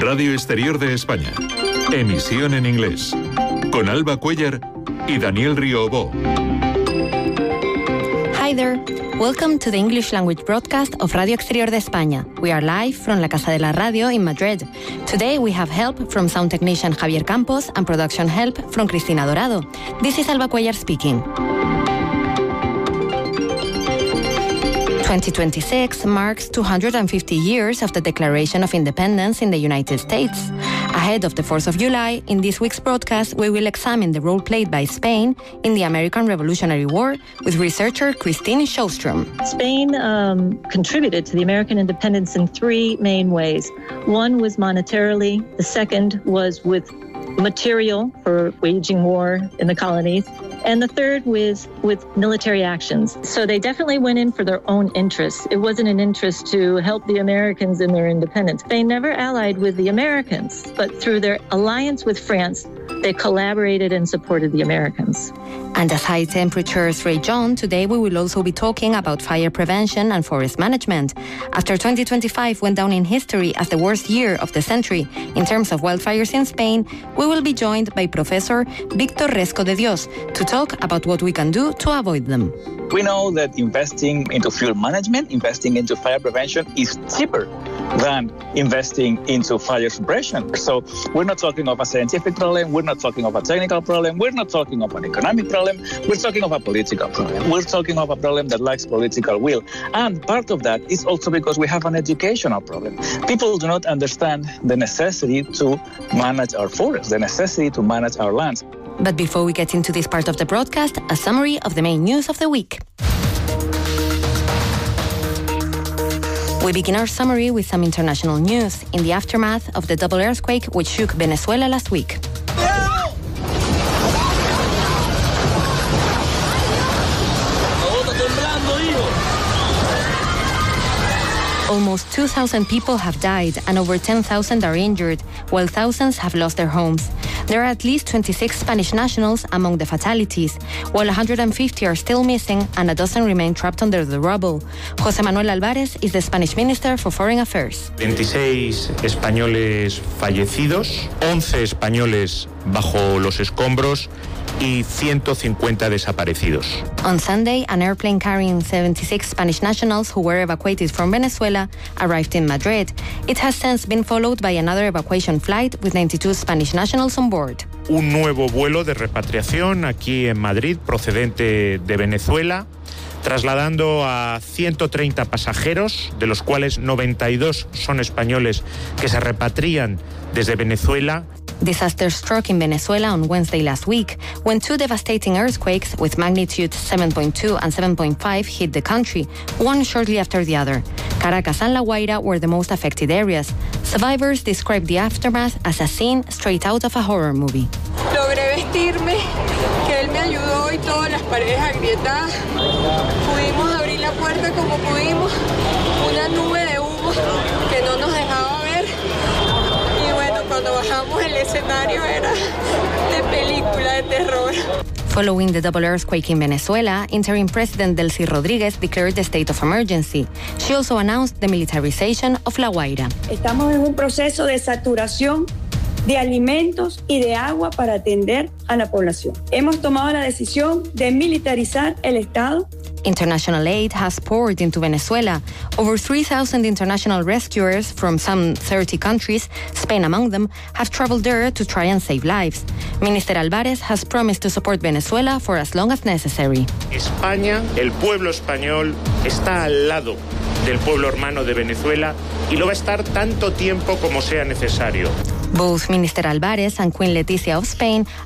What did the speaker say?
Radio Exterior de España. Emisión en inglés. Con Alba Cuellar y Daniel Riobó. Hi there. Welcome to the English language broadcast of Radio Exterior de España. We are live from La Casa de la Radio in Madrid. Today we have help from sound technician Javier Campos and production help from Cristina Dorado. This is Alba Cuellar speaking. 2026 marks 250 years of the Declaration of Independence in the United States. Ahead of the 4th of July, in this week's broadcast, we will examine the role played by Spain in the American Revolutionary War with researcher Christine Sjöström. Spain contributed to the American independence in three main ways. One was monetarily, the second was with material for waging war in the colonies, and the third was with military actions. So they definitely went in for their own interests. It wasn't an interest to help the Americans in their independence. They never allied with the Americans, but through their alliance with France, they collaborated and supported the Americans. And as high temperatures rage on, today we will also be talking about fire prevention and forest management. After 2025 went down in history as the worst year of the century in terms of wildfires in Spain, we will be joined by Professor Víctor Resco de Dios to talk about what we can do to avoid them. We know that investing into fuel management, investing into fire prevention is cheaper than investing into fire suppression. So we're not talking of a scientific problem, we're not talking of a technical problem, we're not talking of an economic problem, we're talking of a political problem. We're talking of a problem that lacks political will. And part of that is also because we have an educational problem. People do not understand the necessity to manage our forests, the necessity to manage our lands. But before we get into this part of the broadcast, a summary of the main news of the week. We begin our summary with some international news in the aftermath of the double earthquake which shook Venezuela last week. Almost 2,000 people have died and over 10,000 are injured, while thousands have lost their homes. There are at least 26 Spanish nationals among the fatalities, while 150 are still missing and a dozen remain trapped under the rubble. José Manuel Álvarez is the Spanish Minister for Foreign Affairs. 26 españoles fallecidos, 11 españoles bajo los escombros y 150 desaparecidos. On Sunday, an airplane carrying 76 Spanish nationals who were evacuated from Venezuela arrived in Madrid. It has since been followed by another evacuation flight with 92 Spanish nationals on board. Un nuevo vuelo de repatriación aquí en Madrid procedente de Venezuela, trasladando a 130 pasajeros, de los cuales 92 son españoles que se repatrian desde Venezuela. Disaster struck in Venezuela on Wednesday last week when two devastating earthquakes with magnitude 7.2 and 7.5 hit the country, one shortly after the other. Caracas and La Guaira were the most affected areas. Survivors described the aftermath as a scene straight out of a horror movie. Logré vestirme, que él me ayudó y todas las paredes agrietadas. Pudimos abrir la puerta como pudimos, una nube de humo que no nos dejaba ver. Y bueno, cuando bajamos el escenario era de película de terror. Following the double earthquake in Venezuela, interim President Delcy Rodríguez declared the state of emergency. She also announced the militarization of La Guaira. Estamos en un proceso de saturación de alimentos y de agua para atender a la población. Hemos tomado la decisión de militarizar el Estado. International aid has poured into Venezuela. Over 3,000 international rescuers from some 30 countries, Spain among them, have traveled there to try and save lives. Minister Álvarez has promised to support Venezuela for as long as necessary. España, el pueblo español, está al lado del pueblo hermano de Venezuela y lo va a estar tanto tiempo como sea necesario. Both Minister Álvarez and Queen Letizia of Spain